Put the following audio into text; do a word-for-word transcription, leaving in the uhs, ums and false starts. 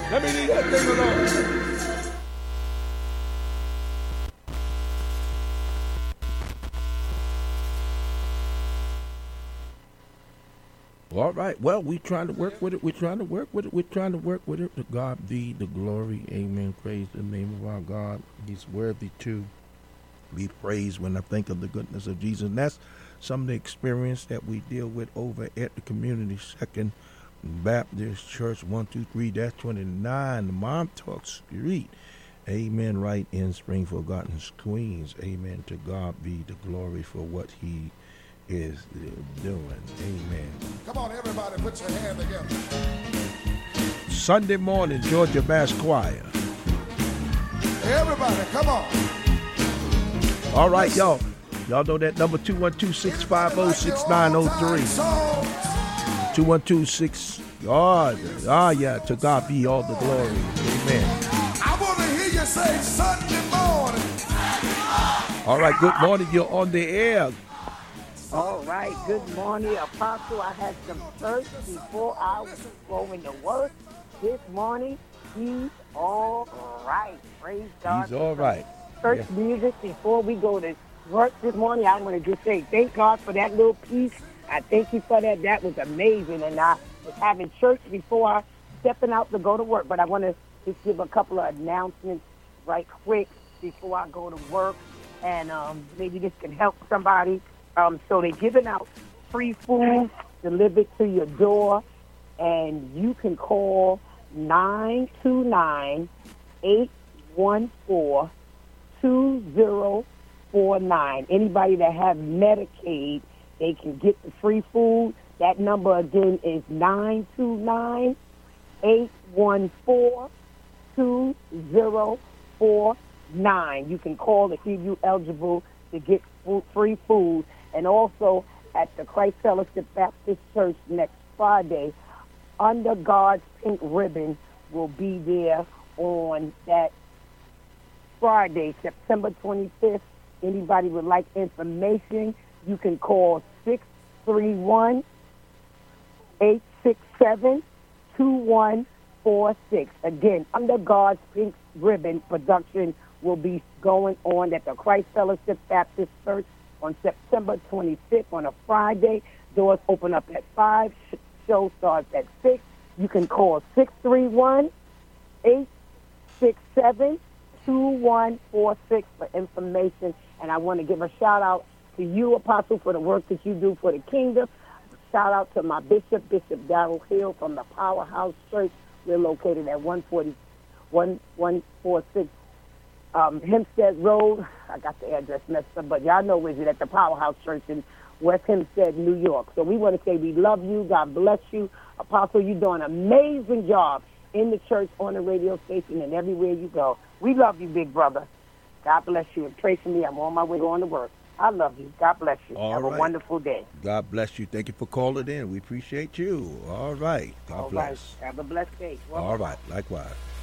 Let me leave that thing alone. All right. Well, we're trying to work with it. We're trying to work with it. We're trying to work with it. To God be the glory. Amen. Praise the name of our God. He's worthy to be praised when I think of the goodness of Jesus. And that's some of the experience that we deal with over at the Community Second Baptist Church, one two three twenty-nine, the Montauk Street. Amen. Right in Springfield Gardens, Queens. Amen. To God be the glory for what he is doing. Amen. Come on, everybody, put your hand together. Sunday morning, Georgia Mass Choir. Everybody, come on. All right, y'all. Y'all know that number two one two, six five zero, six nine zero three. two one two six. God. Ah, yeah. To God be all the glory. Amen. I want to hear you say Sunday morning. All right, good morning. You're on the air. All right, good morning, Apostle. I had some church before I was going to work this morning. He's all right. Praise God. He's all right. Church yeah. music before we go to work this morning. I want to just say thank God for that little piece. I thank you for that. That was amazing. And I was having church before I stepping out to go to work. But I want to just give a couple of announcements right quick before I go to work. And um, maybe this can help somebody. Um, so they're giving out free food delivered to your door, and you can call nine two nine, eight one four, two zero four nine. Anybody that have Medicaid, they can get the free food. That number again is nine two nine, eight one four, two zero four nine. You can call to see if you're eligible to get free food. And also at the Christ Fellowship Baptist Church next Friday, Under God's Pink Ribbon will be there on that Friday, September twenty-fifth. Anybody would like information, you can call six three one, eight six seven, two one four six. Again, Under God's Pink Ribbon production will be going on at the Christ Fellowship Baptist Church on September twenty-fifth on a Friday. Doors open up at five. Show starts at six. You can call six three one, eight six seven, two one four six for information. And I want to give a shout-out to you, Apostle, for the work that you do for the kingdom. Shout-out to my bishop, Bishop Darrell Hill from the Powerhouse Church. We're located at one forty, one forty-six Um, Hempstead Road. I got the address messed up, but y'all know where it at the Powerhouse Church in West Hempstead, New York. So we want to say we love you. God bless you. Apostle, you're doing an amazing job in the church, on the radio station, and everywhere you go. We love you, big brother. God bless you. And pray for me. I'm on my way going to work. I love you. God bless you. All Have right. a wonderful day. God bless you. Thank you for calling in. We appreciate you. All right. God All bless. Right. Have a blessed day. Welcome. All right. Likewise.